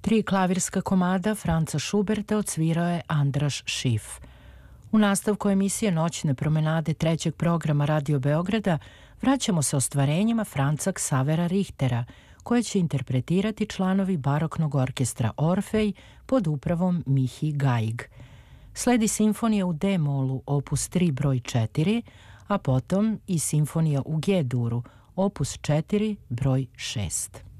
Tri klavirska komada Franca Schuberta odsvirao je Andraš Šif. U nastavku emisije Noćne promenade trećeg programa Radio Beograda vraćamo se ostvarenjima Franca Ksavera Richtera, koje će interpretirati članovi baroknog orkestra Orfej pod upravom Mihi Gaig. Sledi simfonija u D-molu opus 3 broj 4, a potom i simfonija u G-duru opus 4 broj 6.